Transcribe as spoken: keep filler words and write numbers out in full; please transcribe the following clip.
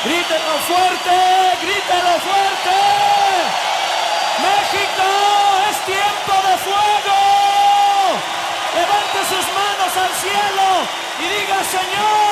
Grítelo fuerte, grítelo fuerte. México, es tiempo de fuego. Levante sus manos al cielo y diga: Señor,